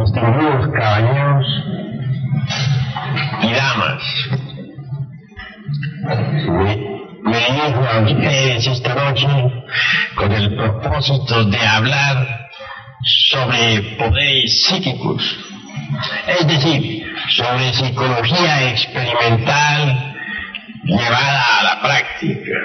Distinguidos caballeros y damas, me dirijo a ustedes esta noche con el propósito de hablar sobre poderes psíquicos, es decir, sobre psicología experimental llevada a la práctica.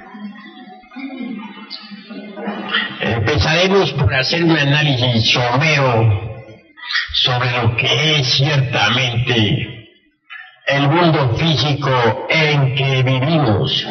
Empezaremos por hacer un análisis somero sobre lo que es ciertamente el mundo físico en que vivimos.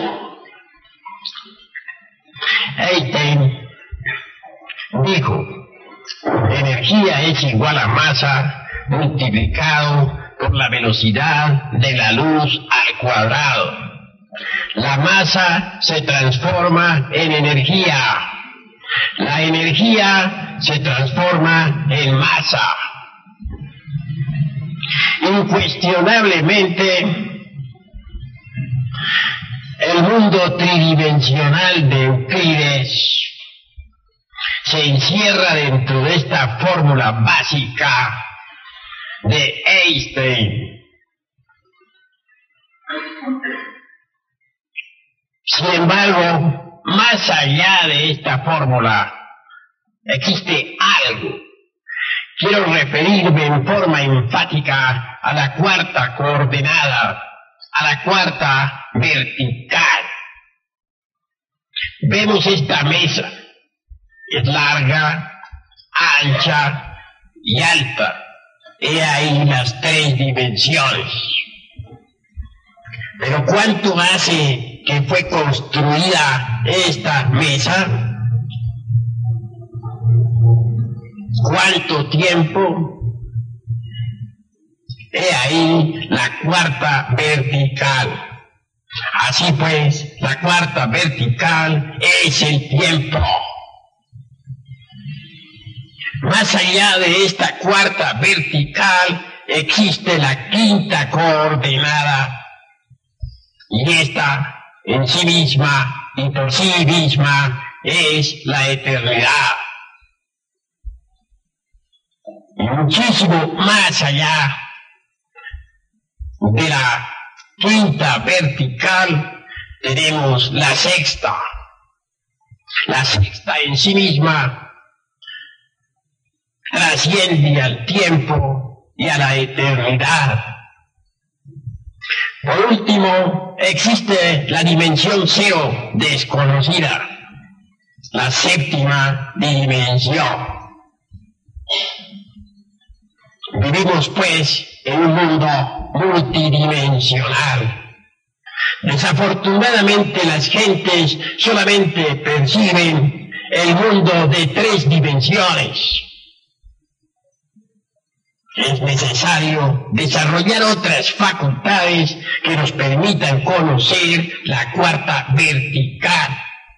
Einstein dijo: energía es igual a masa multiplicado por la velocidad de la luz al cuadrado. La masa se transforma en energía. La energía se transforma en masa. Incuestionablemente, el mundo tridimensional de Euclides se encierra dentro de esta fórmula básica de Einstein. Sin embargo, más allá de esta fórmula, existe algo. Quiero referirme en forma enfática a la cuarta coordenada, a la cuarta vertical. Vemos esta mesa. Es larga, ancha y alta. He ahí las tres dimensiones. Pero ¿cuánto hace que fue construida esta mesa? ¿Cuánto tiempo? He ahí la cuarta vertical. Así pues, la cuarta vertical es el tiempo. Más allá de esta cuarta vertical existe la quinta coordenada, y esta en sí misma y por sí misma es la eternidad. Y muchísimo más allá de la quinta vertical tenemos la sexta. La sexta en sí misma trasciende al tiempo y a la eternidad. Por último, existe la dimensión cero desconocida, la séptima dimensión. Vivimos, pues, en un mundo multidimensional. Desafortunadamente, las gentes solamente perciben el mundo de tres dimensiones. Es necesario desarrollar otras facultades que nos permitan conocer la cuarta vertical.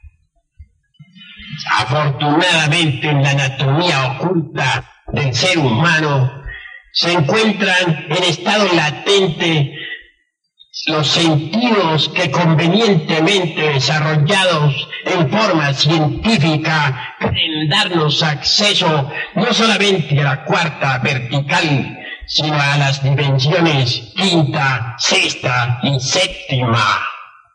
Afortunadamente, en la anatomía oculta del ser humano se encuentran en estado latente los sentidos que, convenientemente desarrollados en forma científica, pueden darnos acceso no solamente a la cuarta vertical, sino a las dimensiones quinta, sexta y séptima.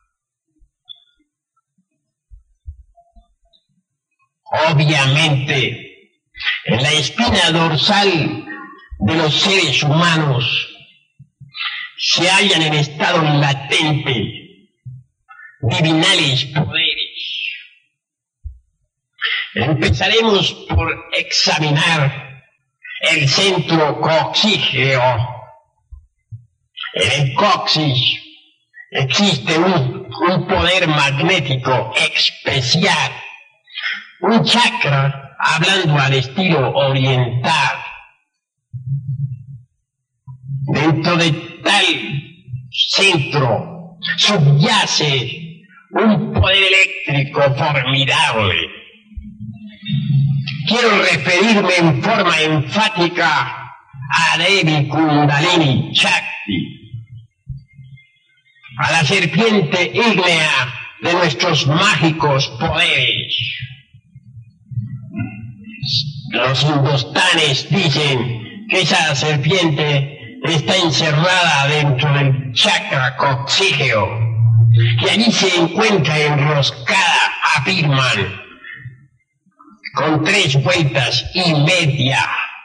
Obviamente, en la espina dorsal de los seres humanos se hallan en estado latente divinales poderes. Empezaremos por examinar el centro coxígeo. En el coxis existe un poder magnético especial, un chakra, hablando al estilo oriental. Dentro de tal centro subyace un poder eléctrico formidable. Quiero referirme en forma enfática a Devi Kundalini Shakti, a la serpiente ígnea de nuestros mágicos poderes. Los hindustanes dicen que esa serpiente está encerrada dentro del chakra coccígeo, y allí se encuentra enroscada, afirman, con 3 vueltas y media.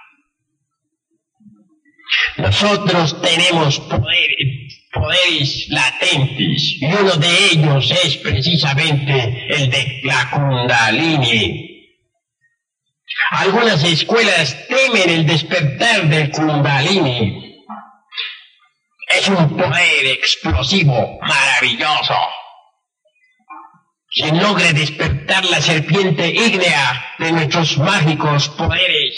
Nosotros tenemos poderes latentes, y uno de ellos es precisamente el de la Kundalini. Algunas escuelas temen el despertar del Kundalini. Es un poder explosivo, maravilloso. Quien logre despertar la serpiente ígnea de nuestros mágicos poderes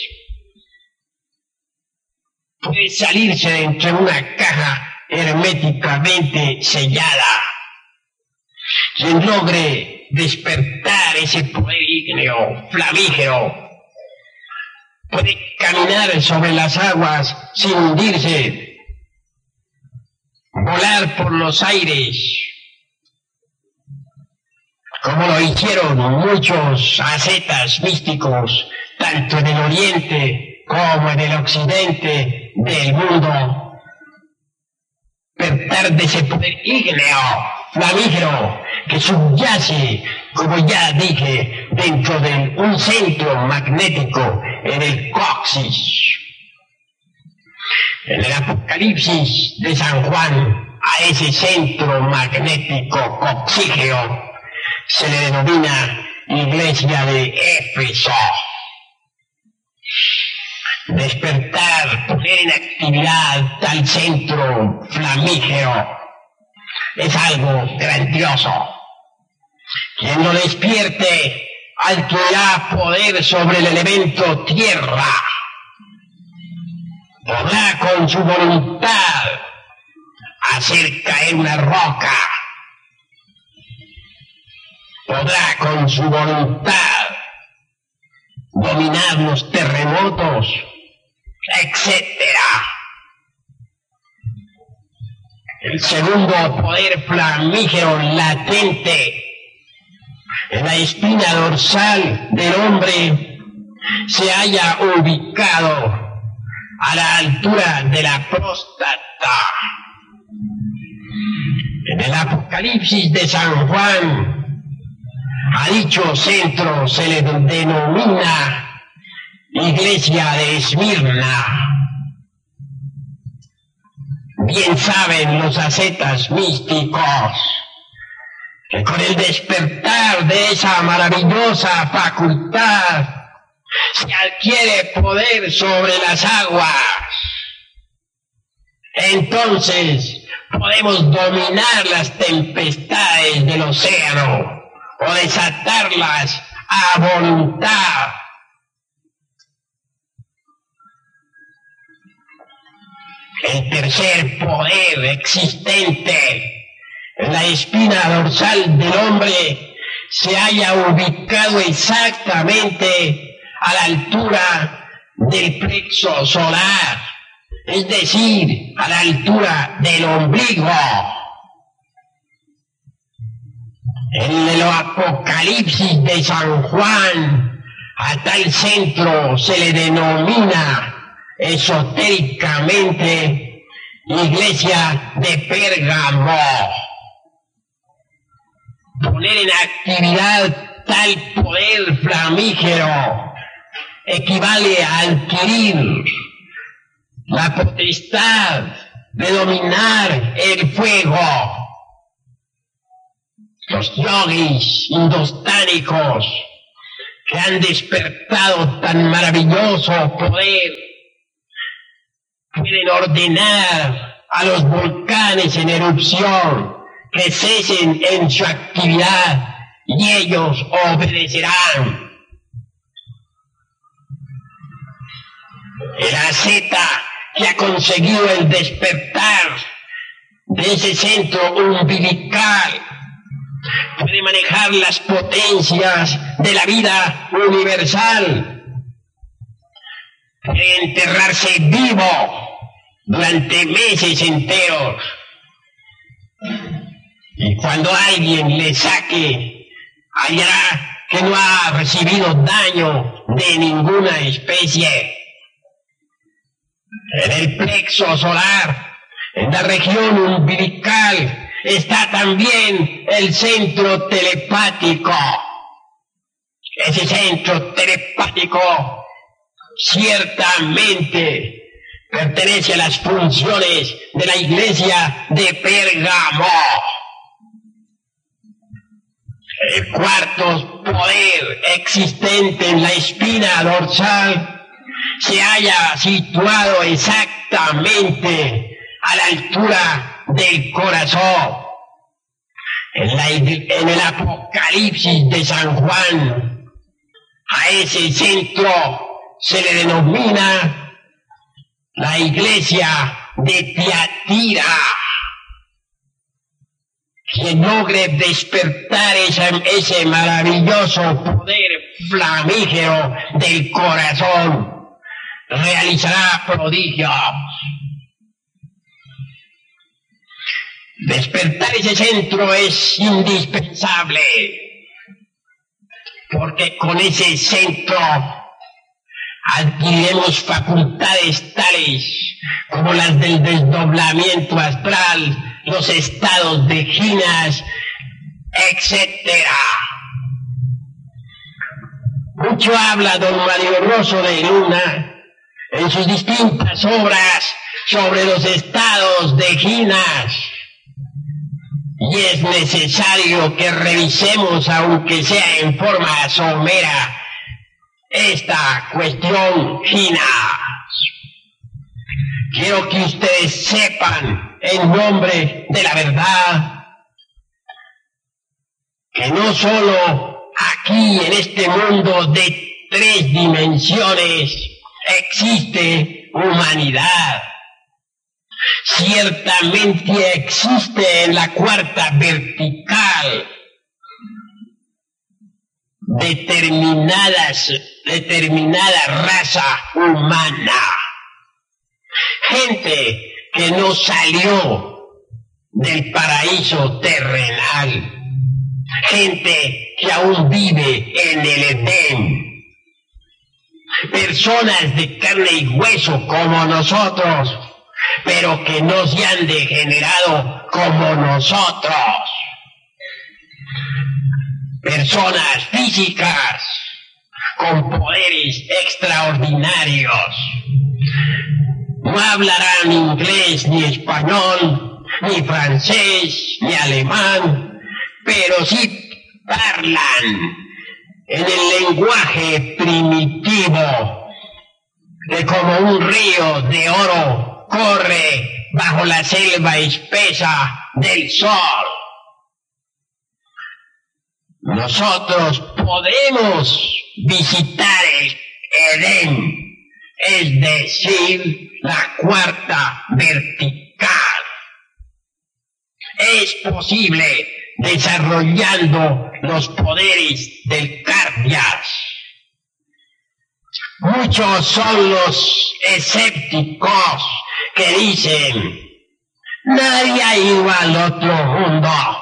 puede salirse de entre una caja herméticamente sellada. Quien logre despertar ese poder ígneo, flamígero, puede caminar sobre las aguas sin hundirse, volar por los aires, como lo hicieron muchos ascetas místicos, tanto en el oriente como en el occidente del mundo. Despertar de ese poder ígneo, flamígero, que subyace, como ya dije, dentro de un centro magnético en el coxis. En el Apocalipsis de San Juan, a ese centro magnético coccígeo se le denomina Iglesia de Éfeso. Despertar, poner en actividad tal centro flamígero es algo grandioso. Quien lo despierte adquirirá poder sobre el elemento tierra. Podrá con su voluntad hacer caer una roca. Podrá con su voluntad dominar los terremotos, etc. El segundo poder flamígero latente en la espina dorsal del hombre se halla ubicado a la altura de la próstata. En el Apocalipsis de San Juan, a dicho centro se le denomina Iglesia de Esmirna. Bien saben los ascetas místicos que con el despertar de esa maravillosa facultad se adquiere poder sobre las aguas. Entonces podemos dominar las tempestades del océano o desatarlas a voluntad. El tercer poder existente en la espina dorsal del hombre se halla ubicado exactamente a la altura del plexo solar, es decir, a la altura del ombligo. En el Apocalipsis de San Juan, a tal centro se le denomina esotéricamente Iglesia de Pérgamo. Poner en actividad tal poder flamígero equivale a adquirir la potestad de dominar el fuego. Los yogis indostánicos que han despertado tan maravilloso poder pueden ordenar a los volcanes en erupción que cesen en su actividad y ellos obedecerán. El asceta que ha conseguido el despertar de ese centro umbilical puede manejar las potencias de la vida universal, puede enterrarse vivo durante meses enteros, y cuando alguien le saque, hallará que no ha recibido daño de ninguna especie. En el plexo solar, en la región umbilical, está también el centro telepático. Ese centro telepático ciertamente pertenece a las funciones de la iglesia de Pérgamo. El cuarto poder existente en la espina dorsal se halla situado exactamente a la altura del corazón. En el Apocalipsis de San Juan, a ese centro se le denomina la iglesia de Tiatira. Quien logre despertar ese maravilloso poder flamígero del corazón realizará prodigios. Despertar ese centro es indispensable, porque con ese centro adquiriremos facultades tales como las del desdoblamiento astral, los estados de ginas, etc. Mucho habla don Mario Rosso de Luna en sus distintas obras sobre los estados de ginas, y es necesario que revisemos, aunque sea en forma somera, esta cuestión gina. Quiero que ustedes sepan, en nombre de la verdad, que no solo aquí en este mundo de 3 dimensiones existe humanidad. Ciertamente existe en la cuarta vertical determinada raza humana. Gente que no salió del paraíso terrenal. Gente que aún vive en el Edén. Personas de carne y hueso como nosotros, pero que no se han degenerado como nosotros. Personas físicas con poderes extraordinarios. No hablarán inglés, ni español, ni francés, ni alemán, pero sí hablan en el lenguaje primitivo de como un río de oro corre bajo la selva espesa del sol. Nosotros podemos visitar el Edén, es decir, la cuarta vertical. Es posible desarrollando los poderes del Cardias. Muchos son los escépticos que dicen: nadie ha ido al otro mundo,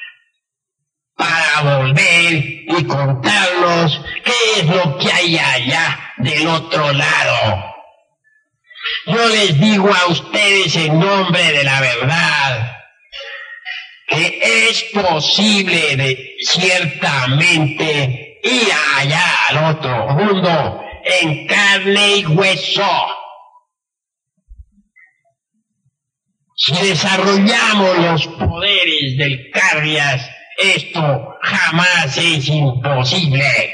para volver y contarnos qué es lo que hay allá del otro lado. Yo les digo a ustedes en nombre de la verdad que es posible ciertamente ir allá al otro mundo en carne y hueso. Si desarrollamos los poderes del Cardias, esto jamás es imposible.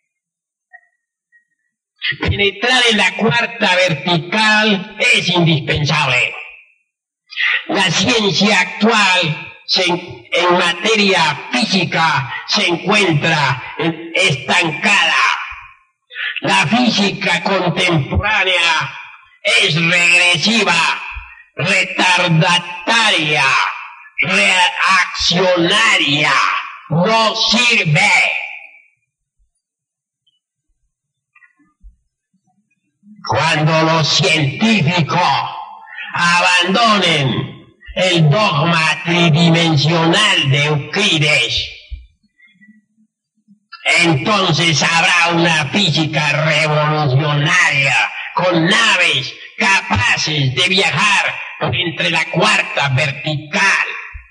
Penetrar en la cuarta vertical es indispensable. La ciencia actual en materia física se encuentra estancada. La física contemporánea es regresiva, retardataria, reaccionaria, no sirve. Cuando los científicos abandonen el dogma tridimensional de Euclides, entonces habrá una física revolucionaria con naves capaces capaces de viajar por entre la cuarta vertical.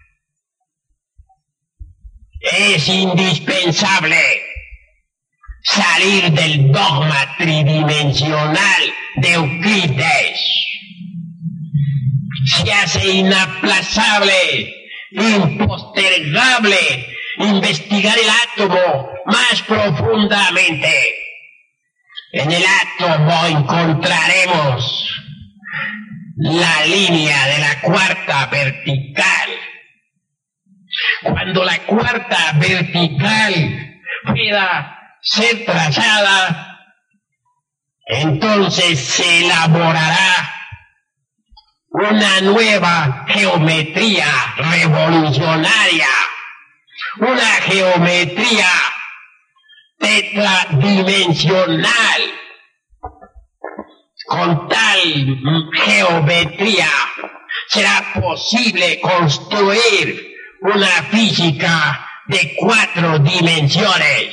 Es indispensable salir del dogma tridimensional de Euclides. Se hace inaplazable, impostergable, investigar el átomo más profundamente. En el átomo encontraremos la línea de la cuarta vertical. Cuando la cuarta vertical pueda ser trazada, entonces se elaborará una nueva geometría revolucionaria, una geometría tetradimensional. Con tal geometría será posible construir una física de 4 dimensiones.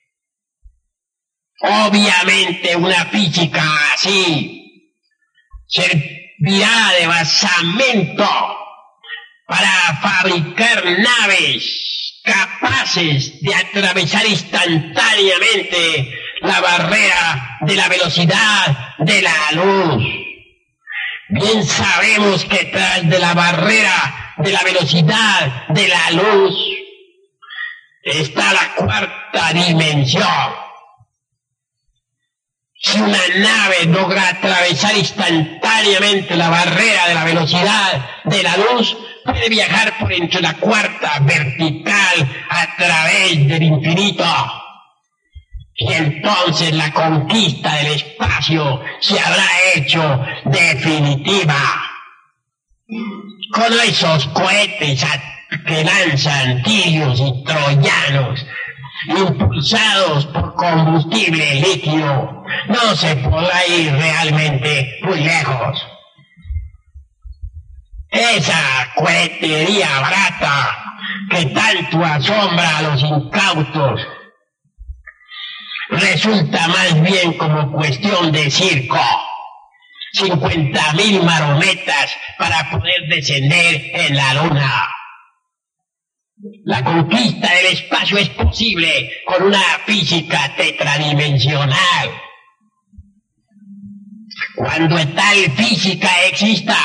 Obviamente una física así servirá de basamento para fabricar naves capaces de atravesar instantáneamente la barrera de la velocidad de la luz. Bien sabemos que tras de la barrera de la velocidad de la luz está la cuarta dimensión. Si una nave logra atravesar instantáneamente la barrera de la velocidad de la luz, puede viajar por entre la cuarta vertical a través del infinito. Y entonces la conquista del espacio se habrá hecho definitiva. Con esos cohetes que lanzan tirios y troyanos, impulsados por combustible líquido, no se podrá ir realmente muy lejos. Esa cohetería barata que tanto asombra a los incautos resulta más bien como cuestión de circo. 50.000 marometas para poder descender en la luna. La conquista del espacio es posible con una física tetradimensional. Cuando tal física exista,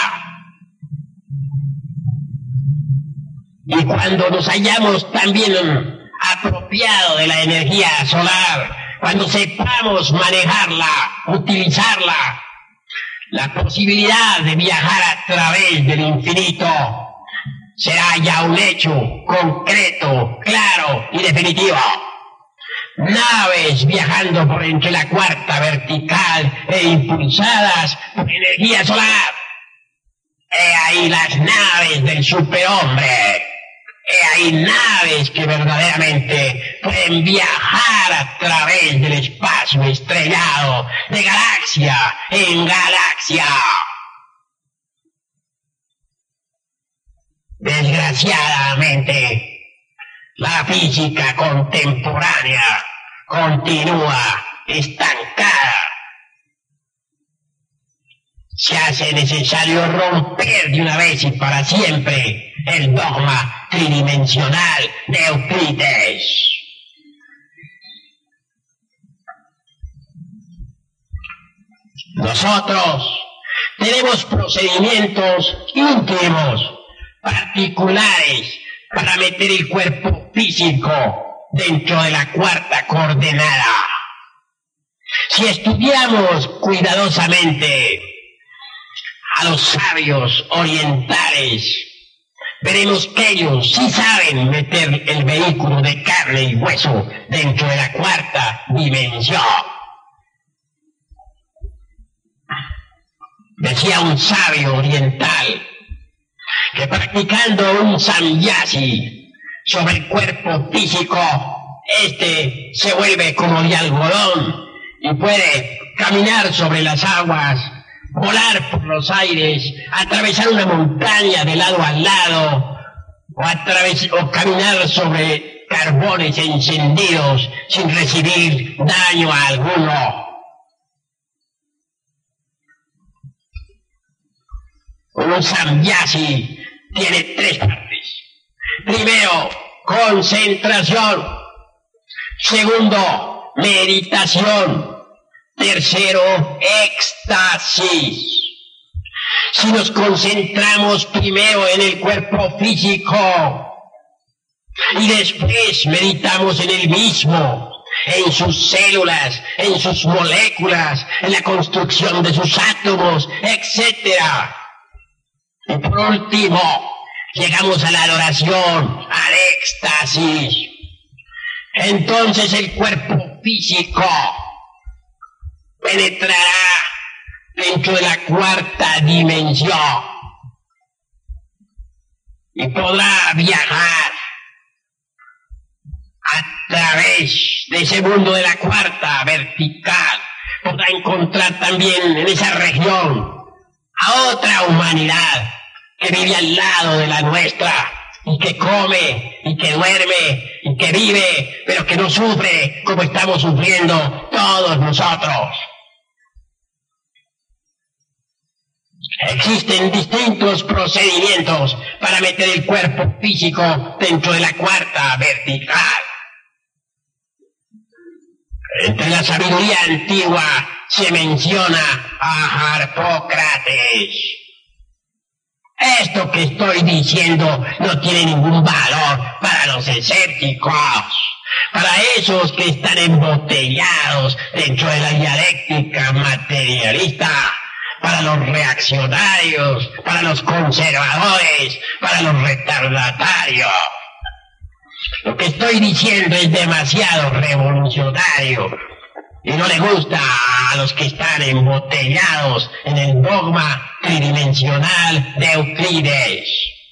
y cuando nos hayamos también apropiado de la energía solar, cuando sepamos manejarla, utilizarla, la posibilidad de viajar a través del infinito será ya un hecho concreto, claro y definitivo. Naves viajando por entre la cuarta vertical e impulsadas por energía solar. He ahí las naves del superhombre. He ahí naves que verdaderamente pueden viajar a través del espacio estrellado, de galaxia en galaxia. Desgraciadamente, la física contemporánea continúa estancada. Se hace necesario romper de una vez y para siempre el dogma tridimensional de Euclides. Nosotros tenemos procedimientos íntimos, particulares, para meter el cuerpo físico dentro de la cuarta coordenada. Si estudiamos cuidadosamente a los sabios orientales, veremos que ellos sí saben meter el vehículo de carne y hueso dentro de la cuarta dimensión. Decía un sabio oriental que practicando un samyasi sobre el cuerpo físico, este se vuelve como de algodón y puede caminar sobre las aguas, volar por los aires, atravesar una montaña de lado a lado, o caminar sobre carbones encendidos sin recibir daño alguno. Un sannyasi tiene 3 partes. Primero, concentración. Segundo, meditación. Tercero, éxtasis. Si nos concentramos primero en el cuerpo físico y después meditamos en el mismo, en sus células, en sus moléculas, en la construcción de sus átomos, etc. Y por último, llegamos a la adoración, al éxtasis. Entonces el cuerpo físico penetrará dentro de la 4ª dimensión y podrá viajar a través de ese mundo de la 4ª vertical. Podrá encontrar también en esa región a otra humanidad que vive al lado de la nuestra y que come y que duerme y que vive, pero que no sufre como estamos sufriendo todos nosotros. Existen distintos procedimientos para meter el cuerpo físico dentro de la 4ª vertical. Entre la sabiduría antigua se menciona a Harpócrates. Esto que estoy diciendo no tiene ningún valor para los escépticos, para esos que están embotellados dentro de la dialéctica materialista, para los reaccionarios, para los conservadores, para los retardatarios. Lo que estoy diciendo es demasiado revolucionario y no le gusta a los que están embotellados en el dogma tridimensional de Euclides.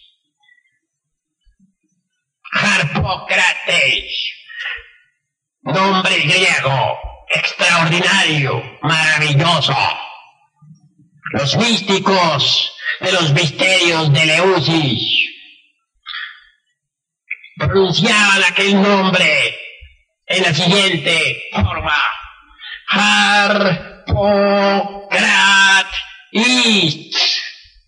Harpócrates, nombre griego, extraordinario, maravilloso. Los místicos de los misterios de Eleusis pronunciaban aquel nombre en la siguiente forma: Harpócrates.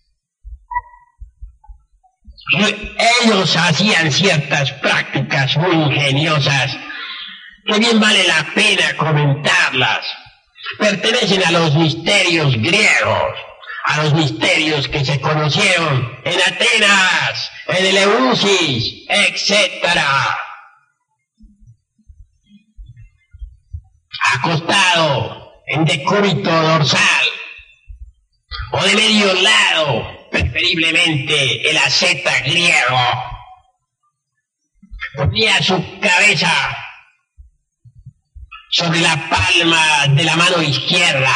Ellos hacían ciertas prácticas muy ingeniosas que bien vale la pena comentarlas. Pertenecen a los misterios griegos, a los misterios que se conocieron en Atenas, en Eleusis, etc. Acostado en decúbito dorsal o de medio lado, preferiblemente el asceta griego, ponía su cabeza sobre la palma de la mano izquierda.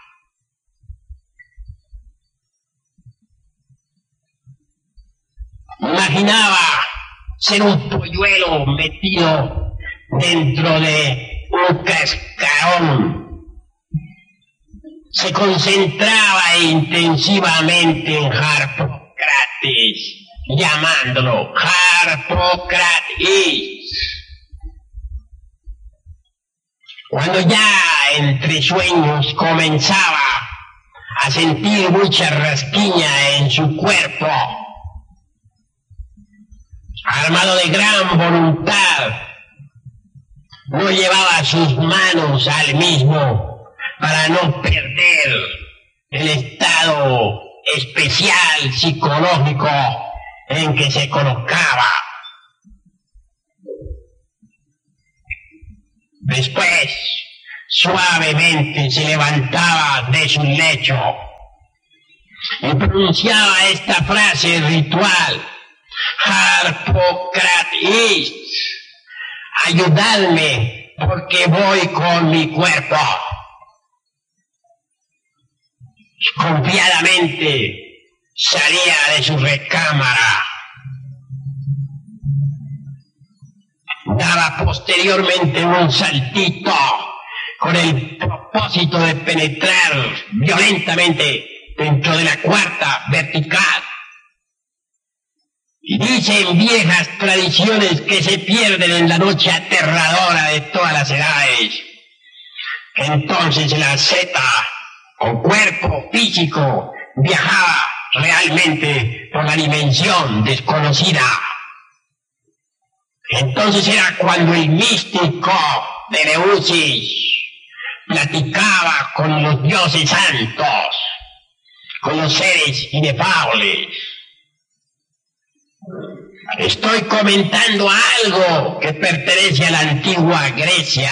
Imaginaba ser un polluelo metido dentro de un cascarón. Se concentraba intensivamente en Harpócrates, llamándolo Harpócrates. Cuando ya entre sueños comenzaba a sentir mucha rasquiña en su cuerpo, armado de gran voluntad, no llevaba sus manos al mismo para no perder el estado especial psicológico en que se colocaba. Después, suavemente se levantaba de su lecho y pronunciaba esta frase ritual: Harpócrates, ayudadme porque voy con mi cuerpo. Confiadamente salía de su recámara. Daba posteriormente un saltito con el propósito de penetrar violentamente dentro de la 4ª vertical. Y dicen viejas tradiciones que se pierden en la noche aterradora de todas las edades. Entonces el asceta, con cuerpo físico, viajaba realmente por la dimensión desconocida. Entonces era cuando el místico de Eleusis platicaba con los dioses santos, con los seres inefables. Estoy comentando algo que pertenece a la antigua Grecia.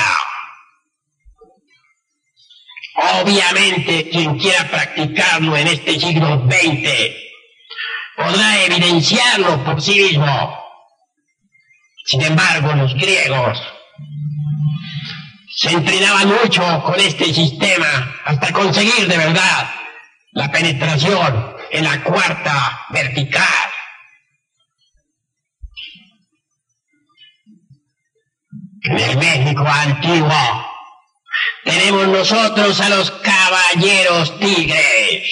Obviamente, quien quiera practicarlo en este siglo XX podrá evidenciarlo por sí mismo. Sin embargo, los griegos se entrenaban mucho con este sistema hasta conseguir de verdad la penetración en la cuarta vertical. En el México antiguo tenemos nosotros a los caballeros tigres.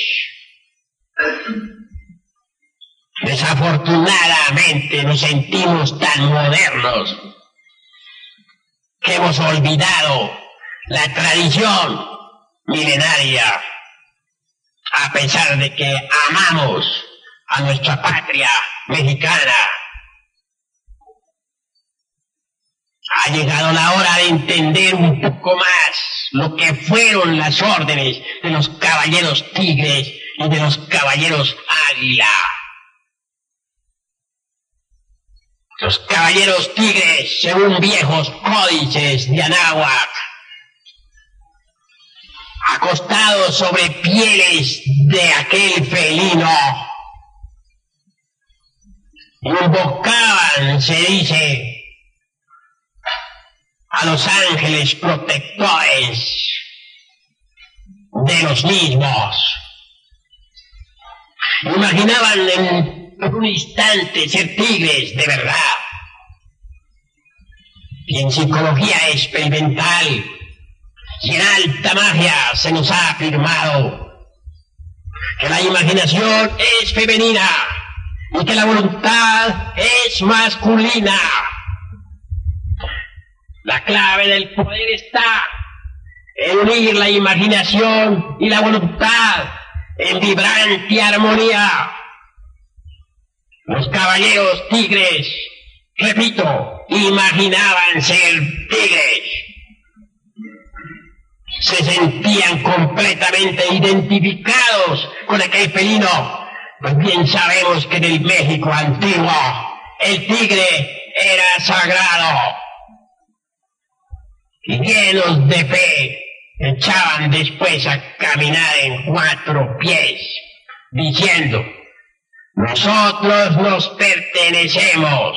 Desafortunadamente nos sentimos tan modernos que hemos olvidado la tradición milenaria, a pesar de que amamos a nuestra patria mexicana. Ha llegado la hora de entender un poco más lo que fueron las órdenes de los caballeros tigres y de los caballeros águila. Los caballeros tigres, según viejos códices de Anáhuac, acostados sobre pieles de aquel felino, invocaban, se dice, a los ángeles protectores de los mismos. Imaginaban por un instante ser tigres de verdad. Y en psicología experimental y en alta magia se nos ha afirmado que la imaginación es femenina y que la voluntad es masculina. La clave del poder está en unir la imaginación y la voluntad en vibrante armonía. Los caballeros tigres, repito, imaginaban ser tigres. Se sentían completamente identificados con aquel felino. Pues bien sabemos que en el México antiguo el tigre era sagrado. Y llenos de fe, echaban después a caminar en 4 pies, diciendo: nosotros nos pertenecemos.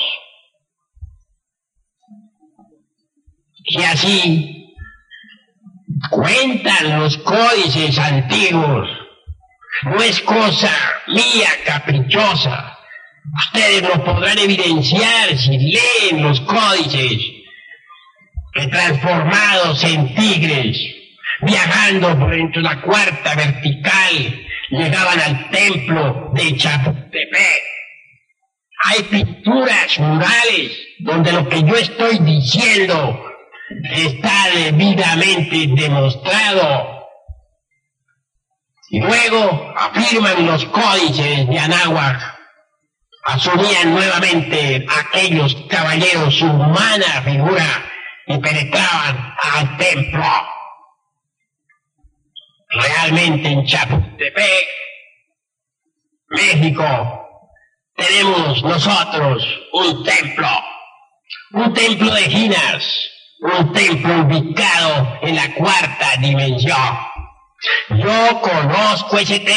Y así cuentan los códices antiguos. No es cosa mía caprichosa. Ustedes lo podrán evidenciar si leen los códices, que transformados en tigres, viajando por entre la cuarta vertical, llegaban al templo de Chapultepec. Hay pinturas murales donde lo que yo estoy diciendo está debidamente demostrado. Y luego afirman los códices de Anáhuac, asumían nuevamente aquellos caballeros su humana figura y penetraban al templo. Realmente en Chapultepec, México, tenemos nosotros un templo de Ginas, un templo ubicado en la cuarta dimensión. Yo conozco ese templo.